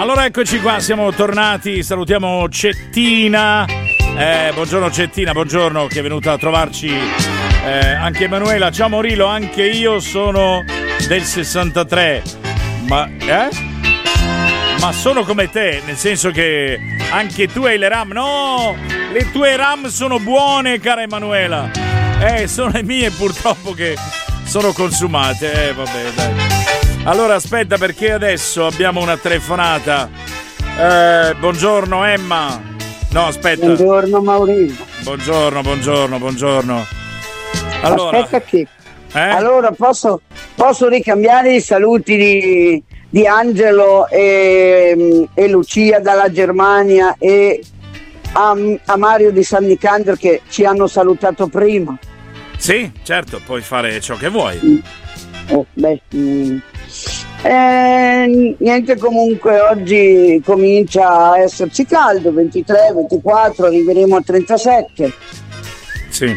Allora eccoci qua, siamo tornati, salutiamo Cettina. Buongiorno Cettina, buongiorno, che è venuta a trovarci anche Emanuela. Ciao Maurillo, anche io sono del 63. Ma sono come te, nel senso che anche tu hai le RAM. No, le tue RAM sono buone, cara Emanuela. Sono le mie purtroppo che sono consumate. Vabbè, dai. Allora aspetta, perché adesso abbiamo una telefonata. Buongiorno Emma. No, aspetta. Buongiorno Maurizio. Buongiorno. Allora, aspetta che allora posso ricambiare i saluti di Angelo e Lucia dalla Germania e a Mario di San Nicandro che ci hanno salutato prima. Sì, certo, puoi fare ciò che vuoi. Niente, comunque oggi comincia a esserci caldo, 23, 24, arriveremo a 37. Sì.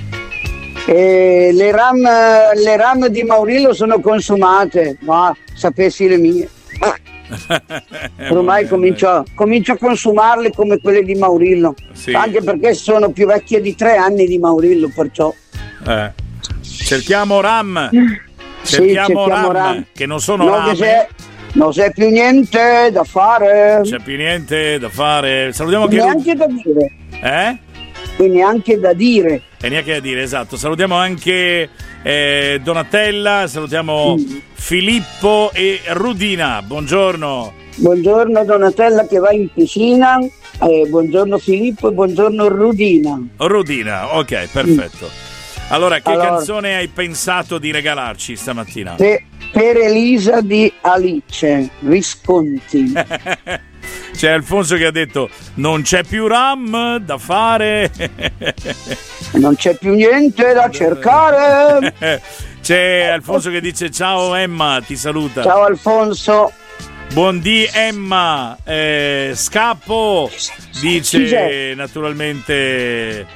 Le RAM di Maurillo sono consumate, ma sapessi le mie. Ormai comincio a consumarle come quelle di Maurillo, sì. Anche perché sono più vecchie di 3 anni di Maurillo, perciò. Cerchiamo RAM. Cerchiamo RAM, che non sono RAM. Non c'è più niente da fare. C'è più niente da fare. Salutiamo che neanche da dire. E neanche da dire. E neanche da dire, esatto. Salutiamo anche Donatella, salutiamo Filippo e Rudina. Buongiorno. Buongiorno Donatella che va in piscina. Buongiorno Filippo e buongiorno Rudina. Rudina, ok, perfetto. Allora, che canzone hai pensato di regalarci stamattina? Per Elisa di Alice, Visconti. C'è Alfonso che ha detto non c'è più RAM da fare. Non c'è più niente da cercare. C'è Alfonso che dice ciao Emma, ti saluta. Ciao Alfonso. Buondì Emma. Scappo, dice naturalmente...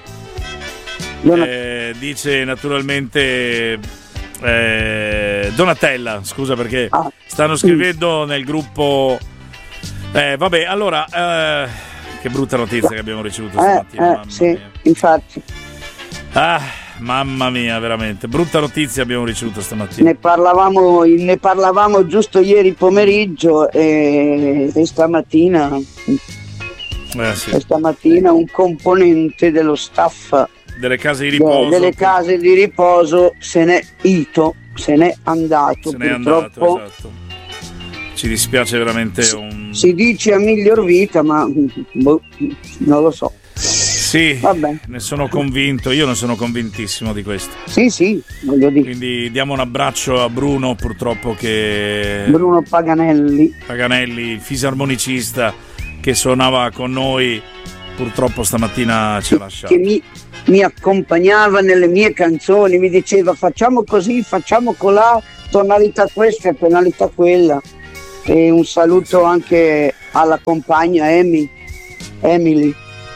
dice naturalmente Donatella, scusa perché stanno scrivendo nel gruppo. Vabbè, allora che brutta notizia che abbiamo ricevuto stamattina. Sì, mia. Infatti. Mamma mia, veramente brutta notizia abbiamo ricevuto stamattina. Ne parlavamo giusto ieri pomeriggio e stamattina. Sì. E stamattina un componente dello staff delle case di riposo se n'è andato, purtroppo. Esatto. Ci dispiace veramente. Si dice a miglior vita, ma non lo so. Sì, vabbè. Ne sono convinto, io ne sono convintissimo di questo. Sì, voglio dire. Quindi diamo un abbraccio a Bruno, purtroppo Bruno Paganelli, il fisarmonicista che suonava con noi, purtroppo stamattina ci ha lasciato. Che mi accompagnava nelle mie canzoni, mi diceva facciamo così, facciamo colà, tonalità questa, tonalità quella. E un saluto anche alla compagna Emily.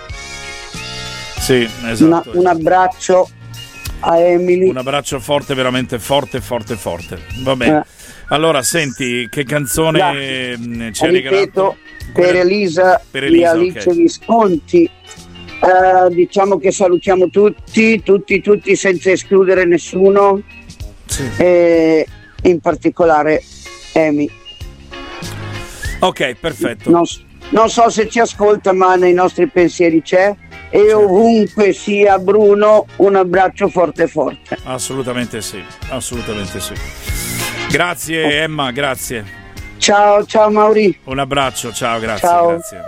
Sì, esatto. Un abbraccio a Emily. Un abbraccio forte, veramente forte. Vabbè. Allora, senti, che canzone ci hai regalato? Per Elisa di Alice okay. Visconti. Diciamo che salutiamo tutti senza escludere nessuno. Sì. E in particolare Amy. Ok, perfetto. Non so se ci ascolta, ma nei nostri pensieri c'è. E ovunque sia Bruno, un abbraccio forte. Assolutamente sì. Grazie Emma, grazie. Ciao Mauri. Un abbraccio, ciao, grazie. Ciao. Grazie.